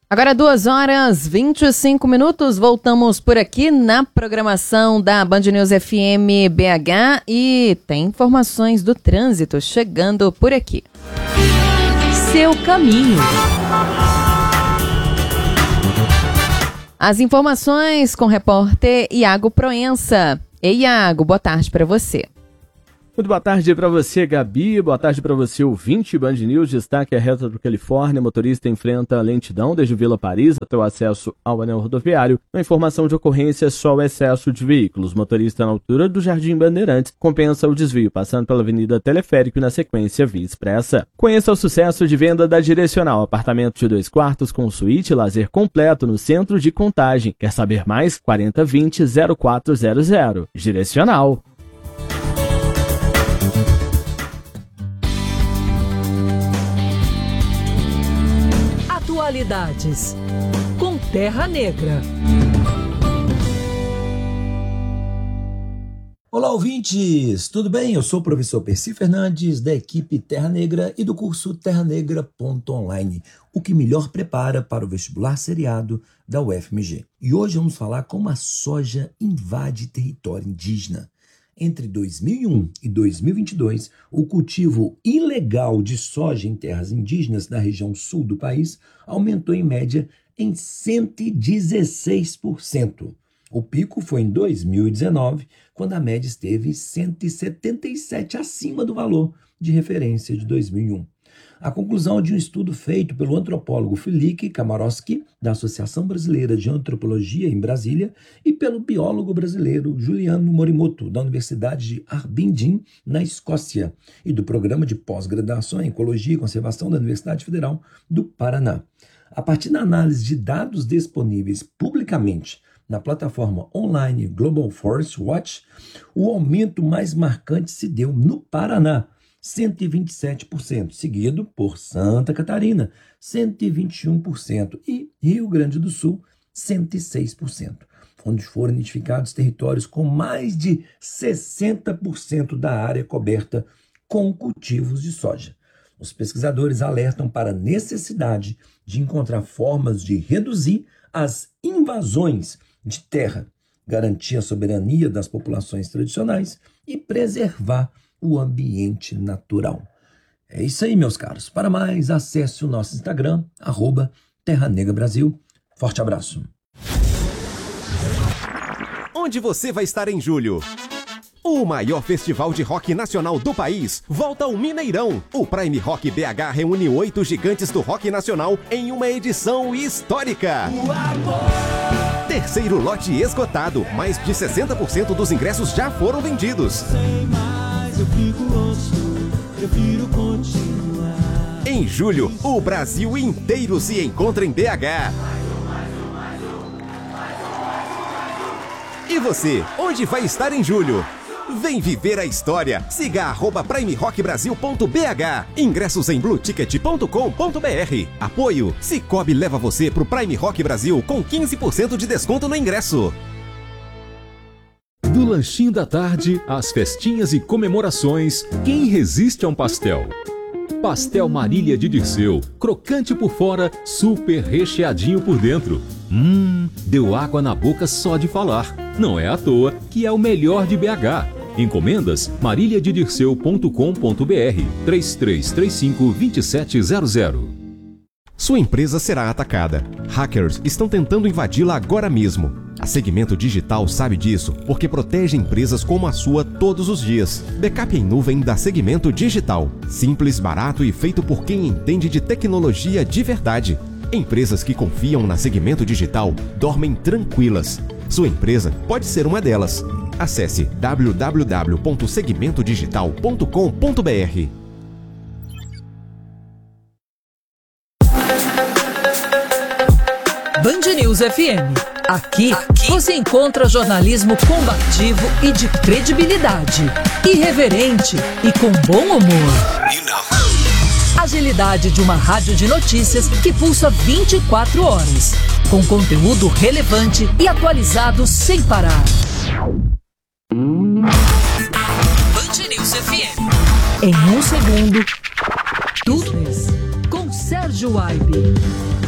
Agora 2h25, voltamos por aqui na programação da Band News FM BH e tem informações do trânsito chegando por aqui. Seu caminho. As informações com o repórter Iago Proença. Ei, Iago, boa tarde para você. Muito boa tarde para você, Gabi. Boa tarde para você, ouvinte. Band News, destaque a reta do Califórnia. Motorista enfrenta lentidão desde Vila Paris até o acesso ao anel rodoviário. Na informação de ocorrência, só o excesso de veículos. Motorista na altura do Jardim Bandeirantes compensa o desvio, passando pela Avenida Teleférico e na sequência Via Expressa. Conheça o sucesso de venda da Direcional. Apartamento de 2 quartos com suíte e lazer completo no centro de Contagem. Quer saber mais? 4020-0400. Direcional. Atualidades com Terra Negra. Olá, ouvintes! Tudo bem? Eu sou o professor Percy Fernandes, da equipe Terra Negra e do curso terranegra.online, o que melhor prepara para o vestibular seriado da UFMG. E hoje vamos falar como a soja invade território indígena. Entre 2001 e 2022, o cultivo ilegal de soja em terras indígenas na região sul do país aumentou em média em 116%. O pico foi em 2019, quando a média esteve 177% acima do valor de referência de 2001. A conclusão de um estudo feito pelo antropólogo Filipe Kamarowski, da Associação Brasileira de Antropologia em Brasília, e pelo biólogo brasileiro Juliano Morimoto, da Universidade de Aberdeen, na Escócia, e do Programa de Pós-Graduação em Ecologia e Conservação da Universidade Federal do Paraná. A partir da análise de dados disponíveis publicamente na plataforma online Global Forest Watch, o aumento mais marcante se deu no Paraná, 127%, seguido por Santa Catarina, 121%, e Rio Grande do Sul, 106%, onde foram identificados territórios com mais de 60% da área coberta com cultivos de soja. Os pesquisadores alertam para a necessidade de encontrar formas de reduzir as invasões de terra, garantir a soberania das populações tradicionais e preservar o ambiente natural. É isso aí, meus caros. Para mais, acesse o nosso Instagram, @TerraNegraBrasil. Forte abraço. Onde você vai estar em julho? O maior festival de rock nacional do país volta ao Mineirão. O Prime Rock BH reúne 8 gigantes do rock nacional em uma edição histórica. Terceiro lote esgotado. Mais de 60% dos ingressos já foram vendidos. Em julho, o Brasil inteiro se encontra em BH. E você, onde vai estar em julho? Vem viver a história. Siga @primerockbrasil.bh. Ingressos em blueticket.com.br. Apoio Cicobi leva você pro Prime Rock Brasil com 15% de desconto no ingresso. Do lanchinho da tarde, às festinhas e comemorações, quem resiste a um pastel? Pastel Marília de Dirceu, crocante por fora, super recheadinho por dentro. Deu água na boca só de falar. Não é à toa que é o melhor de BH. Encomendas mariliadedirceu.com.br 3335-2700. Sua empresa será atacada. Hackers estão tentando invadi-la agora mesmo. A Segmento Digital sabe disso porque protege empresas como a sua todos os dias. Backup em nuvem da Segmento Digital. Simples, barato e feito por quem entende de tecnologia de verdade. Empresas que confiam na Segmento Digital dormem tranquilas. Sua empresa pode ser uma delas. Acesse www.segmentodigital.com.br. Band News FM. Aqui você encontra jornalismo combativo e de credibilidade, irreverente e com bom humor. Agilidade de uma rádio de notícias que pulsa 24 horas, com conteúdo relevante e atualizado sem parar. Band News FM. Em um segundo, tudo isso com Sérgio Aibe.